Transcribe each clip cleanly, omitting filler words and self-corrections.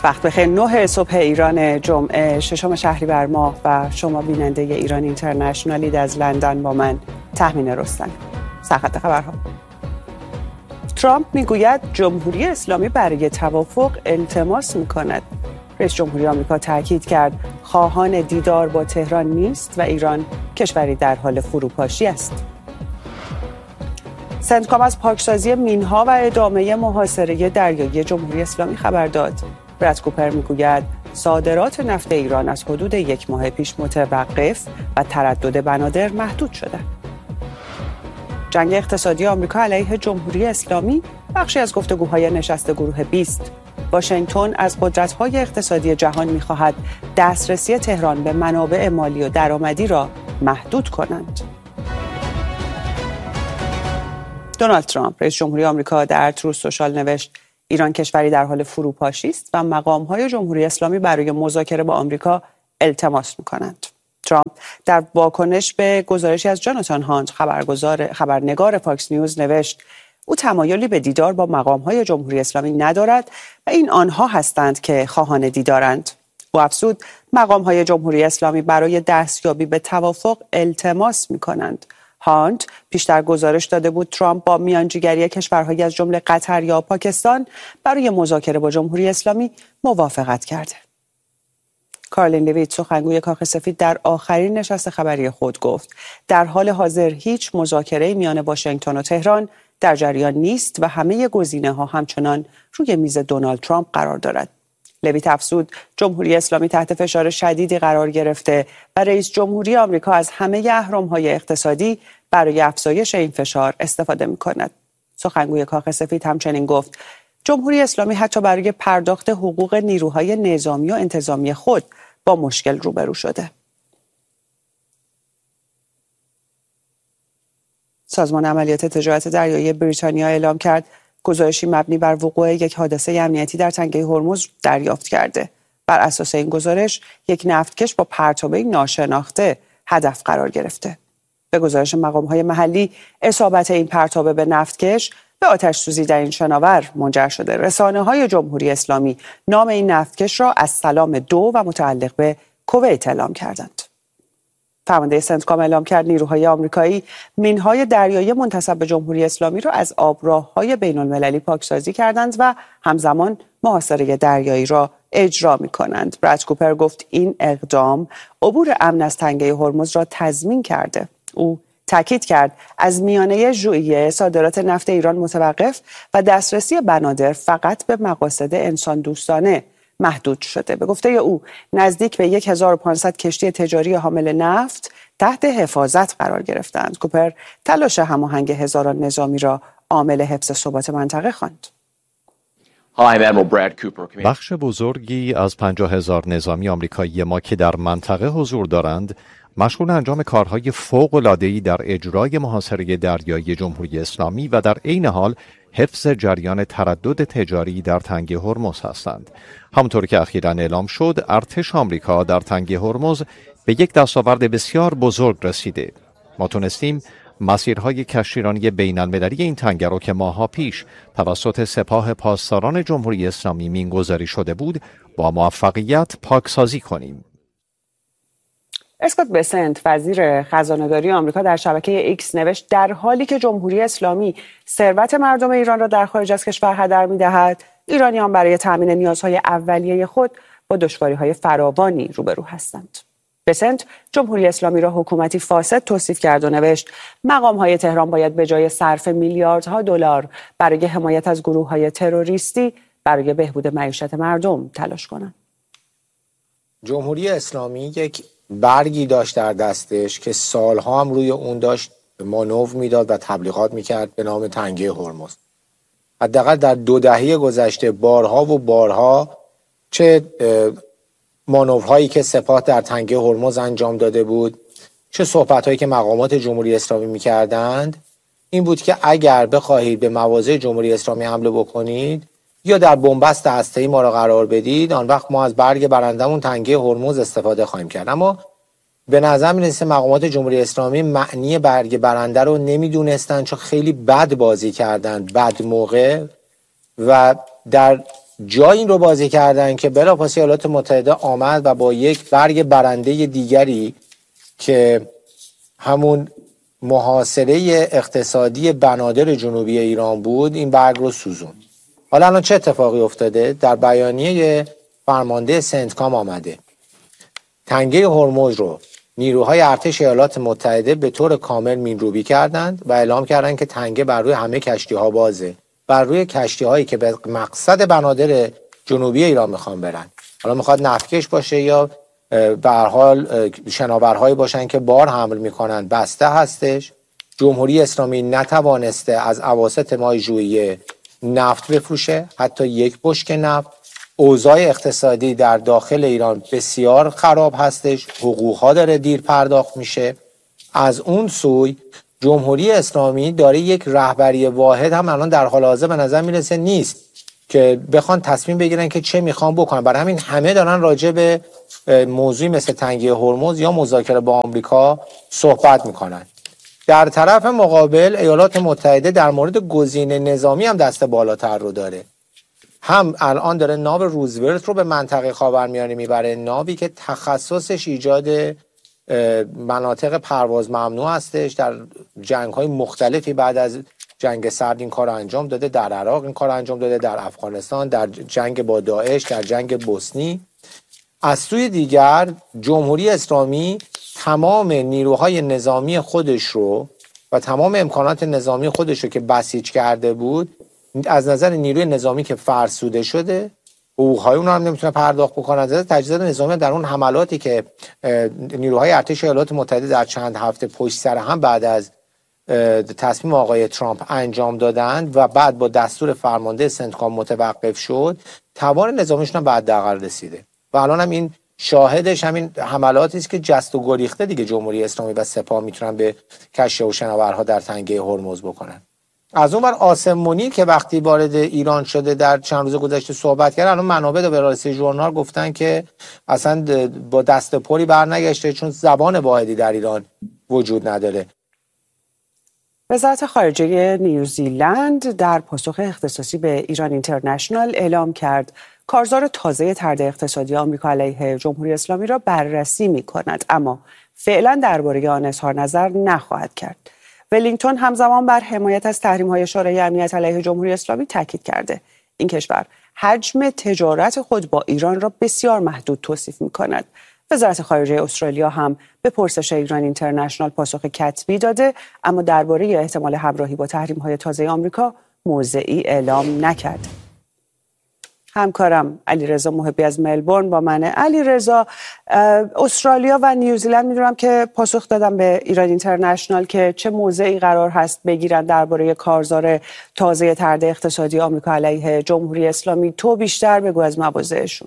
وقت بخیر. 9 صبح ایران، جمعه 6 شهریور ماه و شما بیننده ایران اینترنشنالید از لندن با من تهمین رستمی. سرخط خبرها. ترامپ میگوید جمهوری اسلامی برای توافق التماس میکند. رئیس جمهوری آمریکا تاکید کرد خواهان دیدار با تهران نیست و ایران کشوری در حال فروپاشی است. سنتکام از پاکسازی مینها و ادامه محاصره دریایی جمهوری اسلامی خبر داد. براد کوپر میگوید صادرات نفت ایران از حدود 1 ماه پیش متوقف و تردد بنادر محدود شده. جنگ اقتصادی آمریکا علیه جمهوری اسلامی بخشی از گفتگوهای نشست گروه 20. واشنگتن از قدرت‌های اقتصادی جهان می‌خواهد دسترسی تهران به منابع مالی و درآمدی را محدود کنند. دونالد ترامپ رئیس جمهوری آمریکا در تروث سوشال نوشت ایران کشوری در حال فروپاشی است و مقام‌های جمهوری اسلامی برای مذاکره با آمریکا التماس می‌کنند. ترامپ در واکنش به گزارشی از جاناتان هانت خبرنگار فاکس نیوز نوشت او تمایلی به دیدار با مقام‌های جمهوری اسلامی ندارد و این آنها هستند که خواهان دیدارند. او افزود مقام‌های جمهوری اسلامی برای دستیابی به توافق التماس می‌کنند. هانت پیشتر گزارش داده بود ترامپ با میانجیگری کشورهایی از جمله قطر یا پاکستان برای مذاکره با جمهوری اسلامی موافقت کرده. کارلین لویت سخنگوی کاخ سفید در آخرین نشست خبری خود گفت در حال حاضر هیچ مذاکره میان واشنگتن و تهران در جریان نیست و همه گزینه‌ها همچنان روی میز دونالد ترامپ قرار دارد. لویت افزود جمهوری اسلامی تحت فشار شدیدی قرار گرفته و رئیس جمهوری آمریکا از همه اهرم‌های اقتصادی برای افزایش این فشار استفاده می‌کند. سخنگوی کاخ سفید همچنین گفت جمهوری اسلامی حتی برای پرداخت حقوق نیروهای نظامی و انتظامی خود با مشکل روبرو شده. سازمان عملیات تجارت دریایی بریتانیا اعلام کرد گزارشی مبنی بر وقوع یک حادثه امنیتی در تنگه هرمز دریافت کرده. بر اساس این گزارش یک نفتکش با پرتابه ناشناخته هدف قرار گرفته. به گزارش مقام‌های محلی اصابت این پرتابه به نفتکش به آتش سوزی در این شناور منجر شده. رسانه‌های جمهوری اسلامی نام این نفتکش را از سلام 2 و متعلق به کویت اعلام کردند. فرمانده سنتکام اعلام کرد نیروهای آمریکایی مینهای دریایی منتسب به جمهوری اسلامی را از آبراه‌های بین‌المللی پاکسازی کردند و همزمان محاصره دریایی را اجرا می‌کنند. براد کوپر گفت این اقدام عبور امن از تنگه هرمز را تضمین کرده. او تاکید کرد از میانه ژوئیه صادرات نفت ایران متوقف و دسترسی بنادر فقط به مقاصد انسان دوستانه محدود شده. به گفته او نزدیک به 1500 کشتی تجاری حامل نفت تحت حفاظت قرار گرفتند. کوپر تلاش هماهنگ هزاران نظامی را عامل حفظ ثبات منطقه خواند. بخش بزرگی از 50,000 نظامی آمریکایی ما که در منطقه حضور دارند مشغول انجام کارهای فوق‌العاده‌ای در اجرای محاصره دریایی جمهوری اسلامی و در عین حال حفظ جریان تردد تجاری در تنگه هرمز هستند. همونطور که اخیراً اعلام شد، ارتش آمریکا در تنگه هرمز به یک دستاورد بسیار بزرگ رسیده. ما تونستیم مسیرهای کشتیرانی بین‌المللی این تنگه رو که ماه‌ها پیش توسط سپاه پاسداران جمهوری اسلامی مینگذاری شده بود با موفقیت پاکسازی کنیم. اسکات بسنت وزیر خزانه‌داری آمریکا در شبکه ایکس نوشت در حالی که جمهوری اسلامی ثروت مردم ایران را در خارج از کشور هدر می‌دهد، ایرانیان برای تامین نیازهای اولیه خود با دشواری‌های فراوانی روبرو هستند. بسنت جمهوری اسلامی را حکومتی فاسد توصیف کرد و نوشت مقام‌های تهران باید به جای صرف میلیاردها دلار برای حمایت از گروه‌های تروریستی برای بهبود معیشت مردم تلاش کنند. جمهوری اسلامی یک برگی داشت در دستش که سالها هم روی اون داشت مانور میداد و تبلیغات میکرد به نام تنگه هرمز. حداقل در 2 دهه گذشته بارها و بارها چه مانورهایی که سپاه در تنگه هرمز انجام داده بود، چه صحبتهایی که مقامات جمهوری اسلامی میکردند، این بود که اگر بخواهید به مواضع جمهوری اسلامی حمله بکنید یا در بنبست هسته‌ای ما را قرار بدید، آن وقت ما از برگ برندمون تنگه هرمز استفاده خواهیم کرد. اما به نظر میرسه مقامات جمهوری اسلامی معنی برگ برنده رو نمیدونستن، چون خیلی بد بازی کردن، بد موقع، و در جای این رو بازی کردن که بلافاصله ایالات متحده آمد و با یک برگ برنده دیگری که همون محاصره اقتصادی بنادر جنوبی ایران بود این برگ رو سوزون. حالا الان چه اتفاقی افتاده؟ در بیانیه فرمانده سنتکام آمده تنگه هرمز رو نیروهای ارتش ایالات متحده به طور کامل مینروبی کردند و اعلام کردند که تنگه بر روی همه کشتی ها بازه، بر روی کشتی هایی که به مقصد بنادر جنوبی ایران میخوان برن، حالا میخواد نفتکش باشه یا به هر حال شناورهایی باشن که بار حمل میکنن، بسته هستش. جمهوری اسلامی نتوانسته از اواسط ماه ژوئیه نفت بفروشه، حتی یک بشکه نفت. اوضاع اقتصادی در داخل ایران بسیار خراب هستش، حقوقها داره دیر پرداخت میشه. از اون سوی جمهوری اسلامی داره یک رهبری واحد هم الان در حال حاضر به نظر میرسه نیست که بخوان تصمیم بگیرن که چه میخوان بکنن. برای همین همه دارن راجع به موضوعی مثل تنگه هرمز یا مذاکره با آمریکا صحبت میکنن. در طرف مقابل ایالات متحده در مورد گزینه نظامی هم دست بالاتر رو داره. هم الان داره ناو روزولت رو به منطقه خاورمیانه میبره، ناوی که تخصصش ایجاد مناطق پرواز ممنوع هستش. در جنگ‌های مختلفی بعد از جنگ سرد این کار انجام داده، در عراق این کار انجام داده، در افغانستان، در جنگ با داعش، در جنگ بوسنی. از سوی دیگر جمهوری اسلامی تمام نیروهای نظامی خودش رو و تمام امکانات نظامی خودش رو که بسیج کرده بود از نظر نیروی نظامی که فرسوده شده، حقوق‌های اون رو هم نمیتونه پرداخت بکنه. از نظر تجهیزات نظامی در اون حملاتی که نیروهای ارتش ایالات متحده در چند هفته پشت سر هم بعد از تصمیم آقای ترامپ انجام دادند و بعد با دستور فرمانده سنتکام متوقف شد، توان نظامیشون هم به حداقل رسیده و الان هم این شاهدش همین حملاتی است که جست و گریخته دیگه جمهوری اسلامی و سپاه میتونن به کشتی و شناورها در تنگه هرمز بکنن. از اون بر آسمونی که وقتی وارد ایران شده در چند روز گذشته صحبت کرد، الان منابع در رئیس ژورنال گفتن که اصلا با دست پری برنگشته چون زبان واحدی در ایران وجود نداره. وزارت خارجه نیوزیلند در پاسخ اختصاصی به ایران اینترنشنال اعلام کرد کارزار تازه طرد اقتصادی آمریکا علیه جمهوری اسلامی را بررسی می‌کند، اما فعلا درباره آن اظهار نظر نخواهد کرد. ولینگتون همزمان بر حمایت از تحریم‌های شورای امنیت علیه جمهوری اسلامی تاکید کرده. این کشور حجم تجارت خود با ایران را بسیار محدود توصیف می‌کند. وزارت خارجه استرالیا هم به پرسش ایران اینترنشنال پاسخ کتبی داده، اما درباره احتمال همراهی با تحریم‌های تازه آمریکا موضعی اعلام نکرد. همکارم علیرضا محبی از ملبورن با منه. علیرضا، استرالیا و نیوزیلند میدونم که پاسخ دادن به ایران اینترنشنال که چه موضعی قرار هست بگیرن درباره کارزار تازه طرد اقتصادی آمریکا علیه جمهوری اسلامی. تو بیشتر بگو از مواضعشون.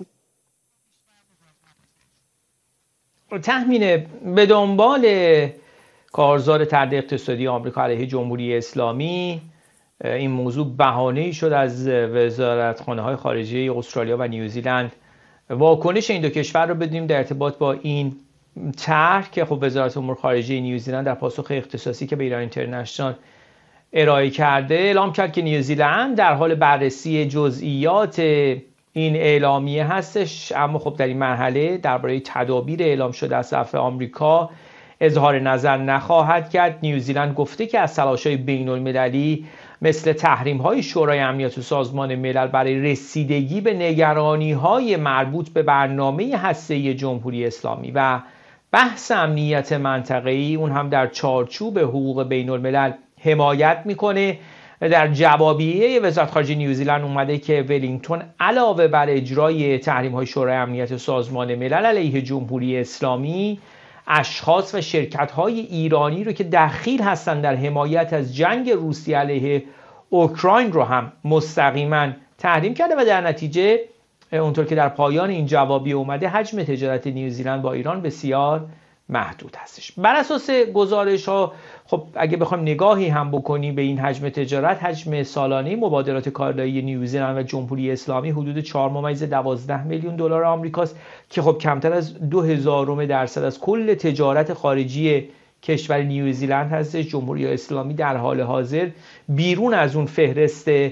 تحمینه به دنبال کارزار طرد اقتصادی آمریکا علیه جمهوری اسلامی، این موضوع بهانه‌ای شد از وزارتخانه‌های خارجه استرالیا و نیوزیلند. واکنش این دو کشور رو بدیم در ارتباط با این طرح که خب وزارت امور خارجه نیوزیلند در پاسخ اختصاصی که به ایران اینترنشنال ارائه کرده اعلام کرد که نیوزیلند در حال بررسی جزئیات این اعلامیه هستش، اما خب در این مرحله درباره تدابیر اعلام شده از طرف آمریکا اظهار نظر نخواهد کرد. نیوزیلند گفته که از تلاش‌های بین‌المللی مثل تحریم‌های شورای امنیت و سازمان ملل برای رسیدگی به نگرانی‌های مربوط به برنامه هسته‌ای جمهوری اسلامی و بحث امنیت منطقه‌ای اون هم در چارچوب حقوق بین‌الملل حمایت می‌کنه. در جوابیه وزارت خارجه نیوزیلند اومده که ولینگتون علاوه بر اجرای تحریم‌های شورای امنیت و سازمان ملل علیه جمهوری اسلامی، اشخاص و شرکت‌های ایرانی رو که دخیل هستند در حمایت از جنگ روسیه علیه اوکراین رو هم مستقیما تحریم کرده و در نتیجه اونطور که در پایان این جوابیه اومده حجم تجارت نیوزیلند با ایران بسیار محدود هستش. بر اساس گزارش‌ها خب اگه بخوایم نگاهی هم بکنیم به این حجم تجارت، حجم سالانه مبادلات کالایی نیوزیلند و جمهوری اسلامی حدود 4.12 میلیون دلار آمریکاست که خب کمتر از 0.02% از کل تجارت خارجی کشور نیوزیلند هستش. جمهوری اسلامی در حال حاضر بیرون از اون فهرست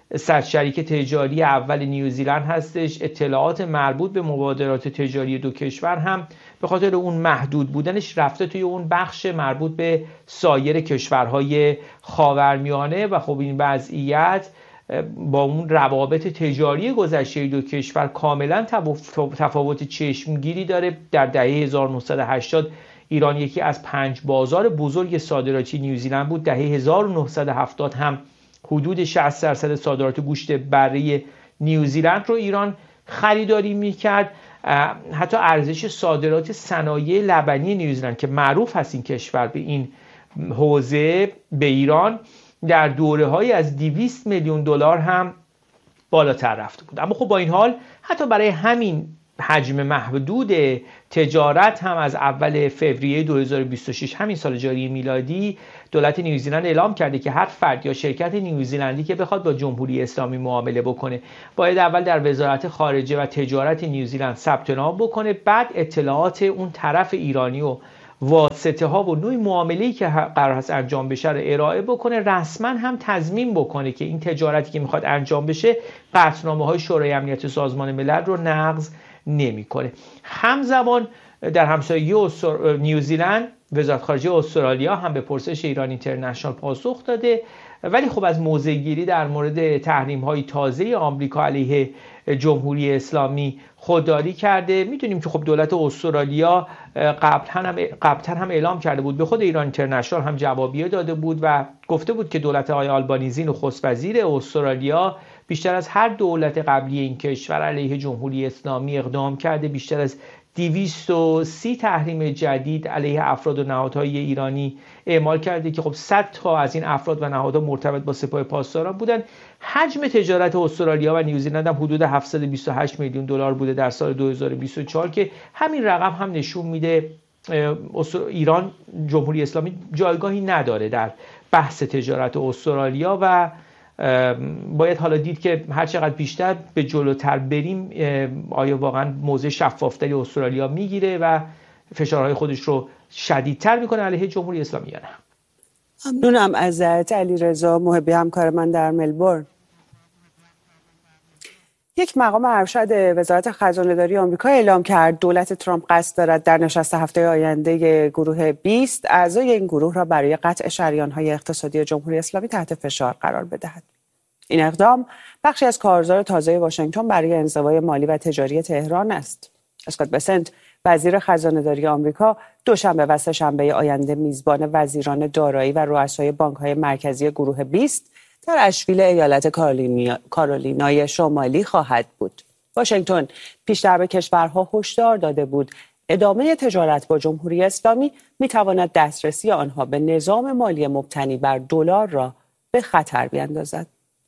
سرشریک تجاری اول نیوزیلند هستش. اطلاعات مربوط به مبادلات تجاری دو کشور هم به خاطر اون محدود بودنش رفته توی اون بخش مربوط به سایر کشورهای خاورمیانه و خب این وضعیت با اون روابط تجاری گذشته دو کشور کاملا تفاوت چشمگیری داره. در دهه 1980 ایران یکی از 5 بازار بزرگ صادراتی نیوزیلند بود. دهه 1970 هم حدود 60% صادرات گوشت بره نیوزیلند رو ایران خریداری میکرد. حتی ارزش صادرات صنایع لبنی نیوزیلند که معروف هست این کشور به این حوزه به ایران در دوره‌های از 200 میلیون دلار هم بالاتر رفته بود. اما خب با این حال حتی برای همین حجم محدود تجارت هم از اول فوریه 2026 همین سال جاری میلادی دولت نیوزیلند اعلام کرده که هر فرد یا شرکت نیوزیلندی که بخواد با جمهوری اسلامی معامله بکنه باید اول در وزارت خارجه و تجارت نیوزیلند ثبت نام بکنه، بعد اطلاعات اون طرف ایرانی و واسطه ها و نوع معامله‌ای که قرار هست انجام بشه رو ارائه بکنه، رسما هم تضمین بکنه که این تجارتی که میخواد انجام بشه قطعنامه‌های شورای امنیت سازمان ملل رو نقض نمیکنه. همزمان در همسایگی نیوزیلند وزارت خارجه استرالیا هم به پرسش ایران اینترنشنال پاسخ داده، ولی خب از موضع گیری در مورد تحریم‌های تازه آمریکا علیه جمهوری اسلامی خودداری کرده. میدونیم که خب دولت استرالیا قبلا هم اعلام کرده بود، به خود ایران اینترنشنال هم جوابیه داده بود و گفته بود که دولت آقای آلبانیزی نخست وزیر استرالیا بیشتر از هر دولت قبلی این کشور علیه جمهوری اسلامی اقدام کرده. بیشتر از 230 تحریم جدید علیه افراد و نهادهای ایرانی اعمال کرده که خب 100 تا از این افراد و نهادها مرتبط با سپاه پاسداران بودن. حجم تجارت استرالیا و نیوزیلند هم حدود 728 میلیون دلار بوده در سال 2024 که همین رقم هم نشون میده ایران جمهوری اسلامی جایگاهی نداره در بحث تجارت استرالیا و باید حالا دید که هر چقدر بیشتر به جلوتر بریم آیا واقعا موضع شفافتری استرالیا میگیره و فشارهای خودش رو شدیدتر میکنه علیه جمهوری اسلامی یا نه. ممنونم ازت علیرضا محبی، همکار من در ملبورن. یک مقام ارشد وزارت خزانه‌داری آمریکا اعلام کرد دولت ترامپ قصد دارد در نشست هفته آینده گروه 20 اعضای این گروه را برای قطع شریان‌های اقتصادی جمهوری اسلامی تحت فشار قرار بدهد. این اقدام بخشی از کارزار تازه واشنگتن برای انزوای مالی و تجاری تهران است. اسکات بسنت وزیر خزانه‌داری آمریکا دوشنبه و سه‌شنبه آینده میزبان وزیران دارایی و رؤسای بانک‌های مرکزی گروه 20 در اشویل ایالت کارولینای شمالی خواهد بود. واشنگتن پیشتر به کشورها هشدار داده بود ادامه تجارت با جمهوری اسلامی می‌تواند دسترسی آنها به نظام مالی مبتنی بر دلار را به خطر بیندازد.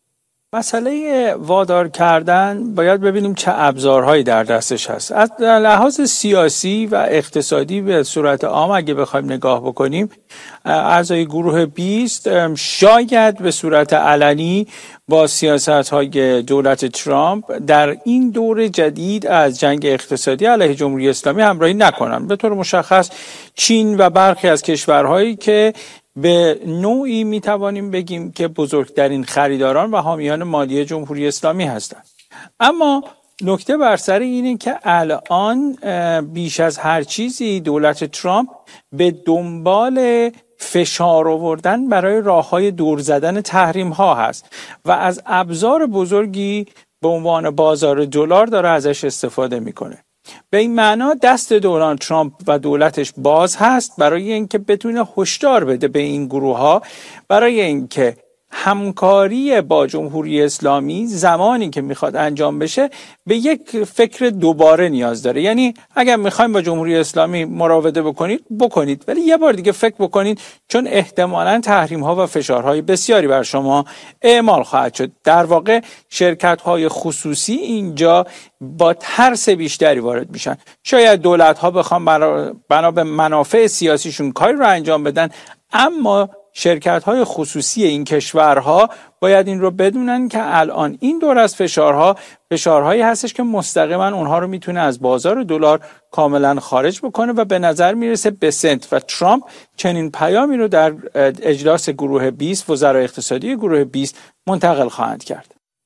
مسئله وادار کردن باید ببینیم چه ابزارهایی در دستش هست. از لحاظ سیاسی و اقتصادی به صورت عام اگه بخوایم نگاه بکنیم، اعضای گروه 20 شاید به صورت علنی با سیاست‌های دولت ترامپ در این دور جدید از جنگ اقتصادی علیه جمهوری اسلامی همراهی نکنند. به طور مشخص چین و برخی از کشورهایی که به نوعی میتوانیم بگیم که بزرگترین خریداران و حامیان مالی جمهوری اسلامی هستند. اما نکته بر سر اینه که الان بیش از هر چیزی دولت ترامپ به دنبال فشار آوردن برای راه‌های دور زدن تحریم ها هست و از ابزار بزرگی به عنوان بازار دلار داره ازش استفاده میکنه. به این معنا دست دوران ترامپ و دولتش باز هست برای اینکه بتونه هشدار بده به این گروه ها، برای اینکه همکاری با جمهوری اسلامی زمانی که میخواد انجام بشه به یک فکر دوباره نیاز داره. یعنی اگر میخوایم با جمهوری اسلامی مراوده بکنید ولی یه بار دیگه فکر بکنید، چون احتمالاً تحریم ها و فشارهای بسیاری بر شما اعمال خواهد شد. در واقع شرکت های خصوصی اینجا با ترس بیشتری وارد میشن. شاید دولت ها بخوان بنا به منافع سیاسیشون کاری رو انجام بدن، اما شرکت‌های خصوصی این کشورها باید این رو بدونن که الان این دور از فشارهایی هستش که مستقیما اونها رو میتونه از بازار دلار کاملا خارج بکنه و به نظر میرسه بسنت و ترامپ چنین پیامی رو در اجلاس گروه 20 وزرای اقتصادی گروه 20 منتقل خواهند کرد.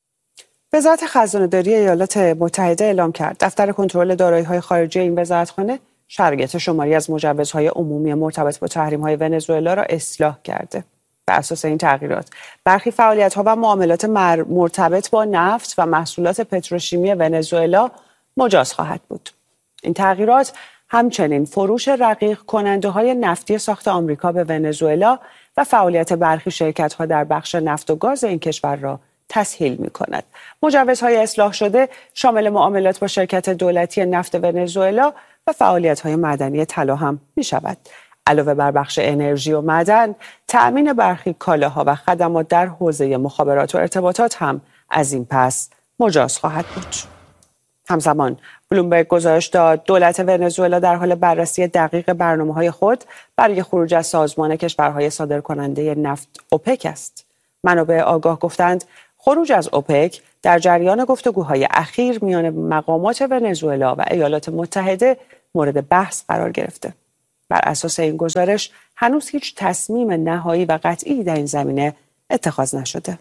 وزارت خزانه‌داری ایالات متحده اعلام کرد دفتر کنترل دارایی‌های خارجی این وزارتخانه شرایط شماری از مجوزهای عمومی مرتبط با تحریم‌های ونزوئلا را اصلاح کرده. بر اساس این تغییرات برخی فعالیت‌ها و معاملات مرتبط با نفت و محصولات پتروشیمی ونزوئلا مجاز خواهد بود. این تغییرات همچنین فروش رقیق کننده‌های نفتی ساخت آمریکا به ونزوئلا و فعالیت برخی شرکت‌ها در بخش نفت و گاز این کشور را تسهیل می‌کند. مجوزهای اصلاح شده شامل معاملات با شرکت دولتی نفت ونزوئلا و فعالیت‌های معدنی طلا هم می‌شود. علاوه بر بخش انرژی و معدن، تأمین برخی کالاها و خدمات در حوزه مخابرات و ارتباطات هم از این پس مجاز خواهد بود. همزمان بلومبرگ گزارش داد دولت ونزوئلا در حال بررسی دقیق برنامه‌های خود برای خروج از سازمان کشورهای صادرکننده نفت اوپک است. منابع آگاه گفتند خروج از اوپک در جریان گفتگوهای اخیر میان مقامات ونزوئلا و ایالات متحده مورد بحث قرار گرفته. بر اساس این گزارش هنوز هیچ تصمیم نهایی و قطعی در این زمینه اتخاذ نشده.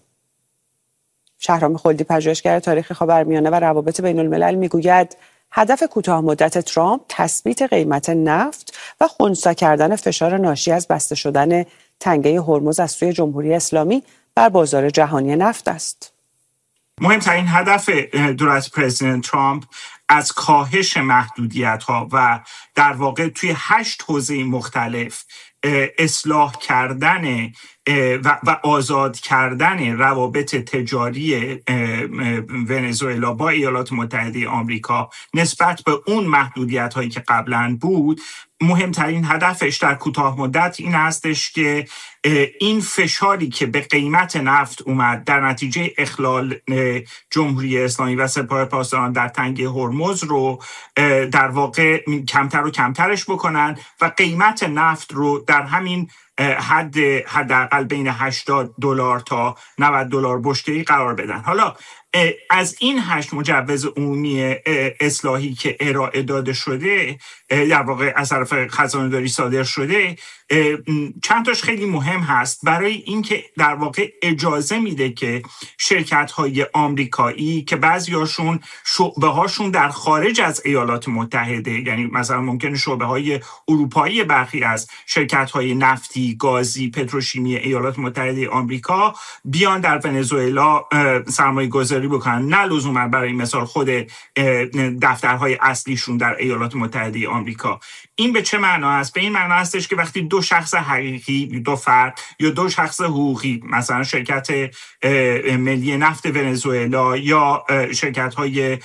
شهرام خلدی پژوهشگر تاریخ خاورمیانه و روابط بین الملل میگوید هدف کوتاه مدت ترامپ تثبیت قیمت نفت و خنثی کردن فشار ناشی از بسته شدن تنگه هرمز از سوی جمهوری اسلامی بر بازار جهانی نفت است. مهمترین هدف دولت پرزیدنت ترامپ از کاهش محدودیت‌ها و در واقع توی 8 حوزه مختلف اصلاح کردن و آزاد کردن روابط تجاری ونزوئلا با ایالات متحده آمریکا نسبت به اون محدودیت‌هایی که قبلا بود، مهمترین هدفش در کوتاه مدت این هستش که این فشاری که به قیمت نفت اومد در نتیجه اخلال جمهوری اسلامی و سپاه پاسداران در تنگه هرمز رو در واقع کمتر و کمترش بکنن و قیمت نفت رو در همین حداقل بین $80 تا $90 بشکه‌ای قرار بدن. حالا از این 8 مجوز عمومی اصلاحی که ارائه داده شده، در واقع از طرف خزانه‌داری صادر شده، چند تاش خیلی مهم هست برای اینکه در واقع اجازه میده که شرکت‌های آمریکایی که بعضیاشون شعبه‌هاشون در خارج از ایالات متحده، یعنی مثلا ممکنه شعبه‌های اروپایی برخی از شرکت‌های نفتی، گازی، پتروشیمی ایالات متحده آمریکا بیان در ونزوئلا سرمایه‌گذاری بکنن، نه لزوما برای مثال خود دفترهای اصلیشون در ایالات متحده آمریکا. این به چه معنا است؟ به این معنا هستش که وقتی دو شخص حقیقی، دو فرد یا دو شخص حقوقی، مثلا شرکت ملی نفت ونزوئلا یا شرکت‌های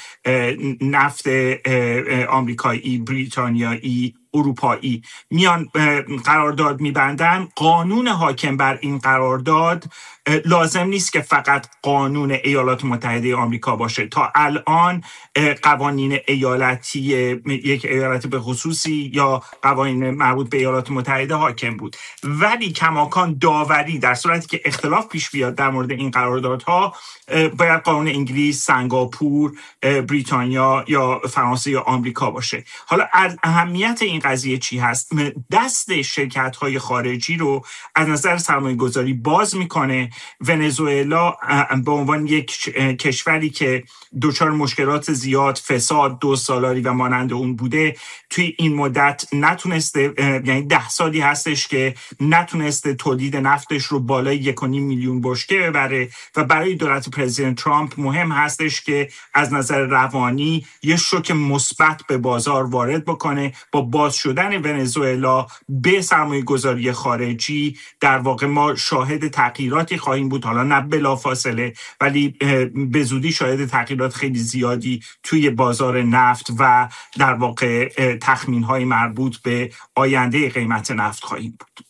نفت آمریکایی، بریتانیایی، اروپایی میان قرارداد میبندن، قانون حاکم بر این قرارداد لازم نیست که فقط قانون ایالات متحده آمریکا باشه. تا الان قوانین ایالتی یک ایالت به خصوصی یا قوانین مربوط به ایالات متحده حاکم بود، ولی کماکان داوری در صورتی که اختلاف پیش بیاد در مورد این قراردادها باید قانون انگلیس، سنگاپور، بریتانیا یا فرانسه یا آمریکا باشه. حالا اهمیت این قضیه چی هست؟ دست شرکت‌های خارجی رو از نظر سرمایه‌گذاری باز میکنه. ونزوئلا به عنوان یک کشوری که دچار مشکلات زیاد، فساد، دزدسالاری و مانند اون بوده، توی این مدت نتونسته، یعنی 10 سالی هستش که نتونسته تولید نفتش رو بالای 1.5 میلیون بشکه ببره و برای دولت پرزیدنت ترامپ مهم هستش که از نظر روانی یه شوک مثبت به بازار وارد بکنه. با باز شدن ونزوئلا به سرمایه‌گذاری خارجی در واقع ما شاهد تغییراتی خواهیم بود، حالا نه بلافاصله ولی به زودی شاهد تغییرات خیلی زیادی توی بازار نفت و در واقع تخمین‌های مربوط به آینده قیمت نفت خواهیم بود.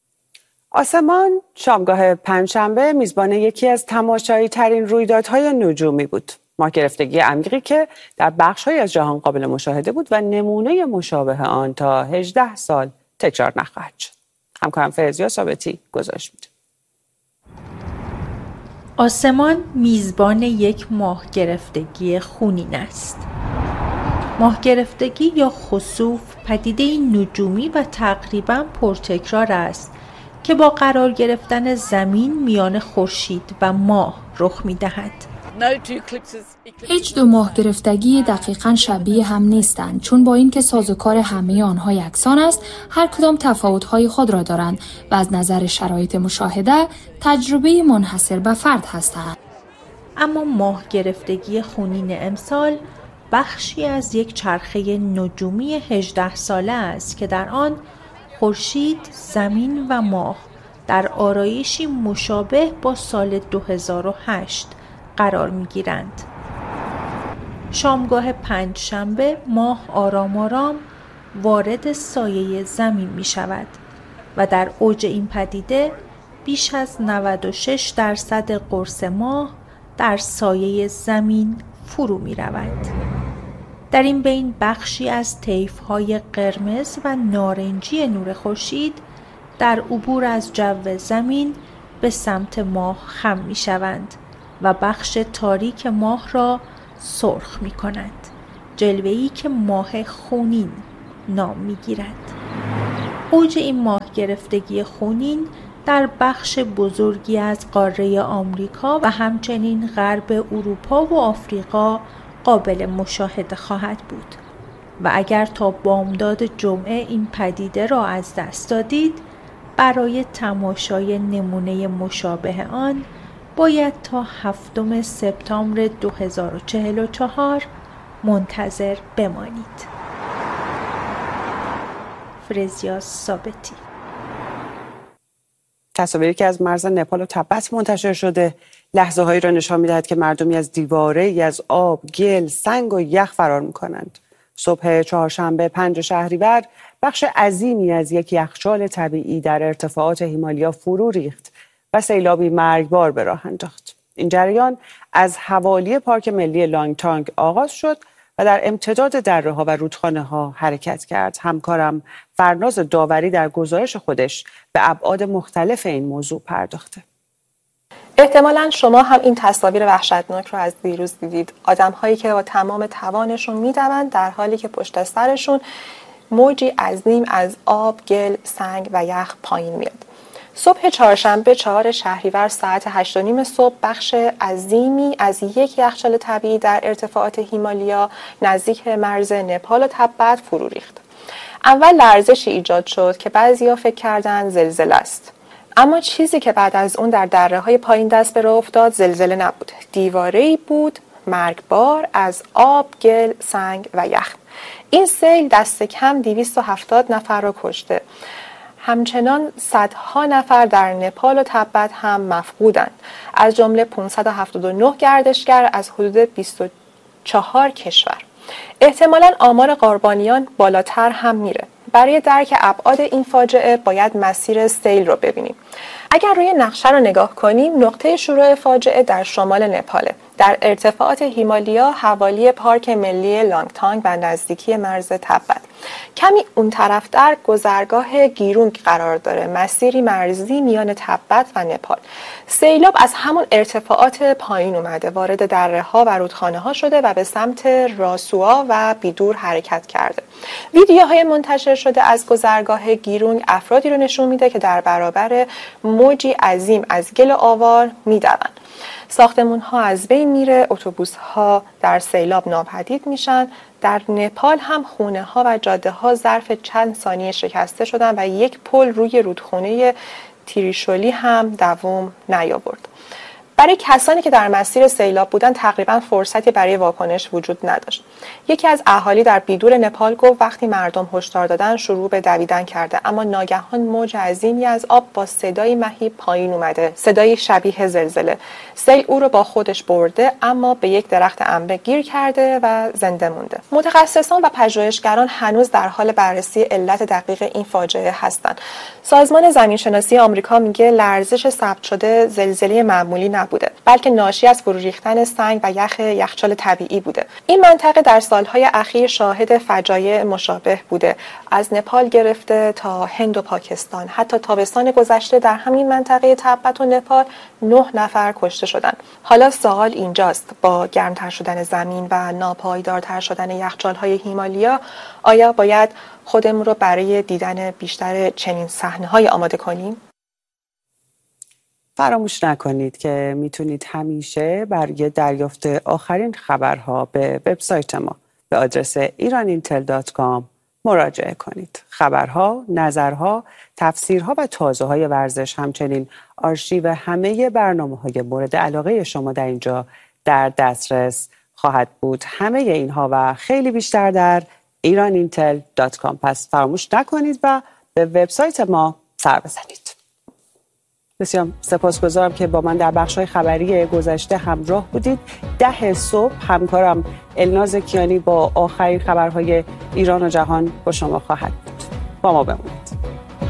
آسمان شامگاه پنجشنبه میزبان یکی از تماشایی ترین رویدادهای نجومی بود. ماه گرفتگی عمیقی که در بخش‌های از جهان قابل مشاهده بود و نمونه مشابه آن تا 18 سال تکرار نخواهد شد. همکارم فرزیا ثابتی گزارش میده. آسمان میزبان یک ماه گرفتگی خونین است. ماه گرفتگی یا خسوف پدیده نجومی و تقریباً پرتکرار است که با قرار گرفتن زمین میان خورشید و ماه رخ می‌دهد. هیچ دو ماه گرفتگی دقیقاً شبیه هم نیستند، چون با اینکه سازوکار همه آنها یکسان است، هر کدام تفاوت‌های خود را دارند و از نظر شرایط مشاهده تجربه منحصر به فرد هستند. اما ماه گرفتگی خونین امسال بخشی از یک چرخه نجومی 18 ساله است که در آن خورشید، زمین و ماه در آرایشی مشابه با سال 2008 قرار می‌گیرند. شامگاه پنجشنبه ماه آرام آرام وارد سایه زمین می‌شود و در اوج این پدیده بیش از 96% قرص ماه در سایه زمین فرو می‌رود. در این بین بخشی از طیف‌های قرمز و نارنجی نور خورشید در عبور از جو زمین به سمت ماه خم می‌شوند و بخش تاریک ماه را سرخ می‌کنند، جلوه‌ای که ماه خونین نام می‌گیرد. اوج این ماه گرفتگی خونین در بخش بزرگی از قاره آمریکا و همچنین غرب اروپا و آفریقا قابل مشاهده خواهد بود و اگر تا بامداد جمعه این پدیده را از دست دادید، برای تماشای نمونه مشابه آن باید تا 7 سپتامبر 2044 منتظر بمانید. فرزیاس ثابتی. تصاویری که از مرز نپال و تبت منتشر شده لحظه هایی را نشان می‌دهد که مردمی از دیواره‌ای از آب، گل، سنگ و یخ فرار می‌کنند. صبح چهارشنبه 5 شهریور بخش عظیمی از یک یخچال طبیعی در ارتفاعات هیمالیا فرو ریخت و سیلابی مرگبار به راه انداخت. این جریان از حوالی پارک ملی لانگتانگ آغاز شد و در امتداد دره‌ها و رودخانه‌ها حرکت کرد. همکارم فرناز داوری در گزارش خودش به ابعاد مختلف این موضوع پرداخته. احتمالاً شما هم این تصاویر وحشتناک رو از دیروز دیدید. آدم‌هایی که با تمام توانشون می‌دوند در حالی که پشت سرشون موجی عظیم از آب، گل، سنگ و یخ پایین میاد. صبح چهارشنبه 4 شهریور ساعت 8:30 صبح بخش عظیمی از یک یخچال طبیعی در ارتفاعات هیمالیا نزدیک مرز نپال و تبت فرو ریخت. اول لرزشی ایجاد شد که بعضیا فکر کردند زلزله است. اما چیزی که بعد از اون در دره‌های پایین دست به راه افتاد زلزله نبود. دیواره‌ای بود مرگبار از آب، گل، سنگ و یخ. این سیل دست کم 270 نفر را کشته. همچنان صدها نفر در نپال و تبت هم مفقودند، از جمله 579 گردشگر از حدود 24 کشور. احتمالاً آمار قربانیان بالاتر هم میره. برای درک ابعاد این فاجعه باید مسیر سیل رو ببینیم. اگر روی نقشه رو نگاه کنیم، نقطه شروع فاجعه در شمال نپاله، در ارتفاعات هیمالیا حوالی پارک ملی لانگتانگ و نزدیکی مرز تبت. کمی اون طرفتر گذرگاه گیرونگ قرار داره، مسیری مرزی میان تبت و نپال. سیلاب از همون ارتفاعات پایین اومده، وارد دره‌ها و رودخانه‌ها شده و به سمت راسوا و بیدور حرکت کرده. ویدیوهای منتشر شده از گذرگاه گیرونگ افرادی رو نشون میده که در برابر موجی عظیم از گل آوار میدوند. ساختمان‌ها از بین میره، اتوبوس‌ها در سیلاب ناپدید میشن. در نپال هم خونه‌ها و جاده‌ها ظرف چند ثانیه شکسته شدن و یک پل روی رودخانه تریشولی هم دوام نیاورد. برای کسانی که در مسیر سیلاب بودند تقریبا فرصتی برای واکنش وجود نداشت. یکی از اهالی در بیدور نپال گفت وقتی مردم هشدار دادن شروع به دویدن کرده، اما ناگهان موج عظیمی از آب با صدای مهیب پایین اومده، صدای شبیه زلزله. سیل او رو با خودش برده، اما به یک درخت انبه گیر کرده و زنده مونده. متخصصان و پژوهشگران هنوز در حال بررسی علت دقیق این فاجعه هستند. سازمان زمینشناسی آمریکا میگه لرزش ثبت شده زلزله معمولی بوده، بلکه ناشی از فرو ریختن سنگ و یخ یخچال طبیعی بوده. این منطقه در سالهای اخیر شاهد فجایع مشابه بوده، از نپال گرفته تا هند و پاکستان. حتی تابستان گذشته در همین منطقه تبت و نپال 9 نفر کشته شدند. حالا سوال اینجاست، با گرمتر شدن زمین و ناپایدارتر شدن یخچال‌های هیمالیا آیا باید خودمون رو برای دیدن بیشتر چنین صحنه‌های آماده کنیم؟ فراموش نکنید که میتونید همیشه برای دریافت آخرین خبرها به وبسایت ما به آدرس iranintel.com مراجعه کنید. خبرها، نظرها، تفسیرها و تازه‌های ورزش، همچنین آرشیو همه برنامه‌های مورد علاقه شما در اینجا در دسترس خواهد بود. همه اینها و خیلی بیشتر در iranintel.com. پس فراموش نکنید و به وبسایت ما سر بزنید. بسیار سپاسگزارم که با من در بخش‌های خبری گذشته همراه بودید. 10 صبح همکارم الناز کیانی با آخرین خبرهای ایران و جهان با شما خواهد بود. با ما بمونید.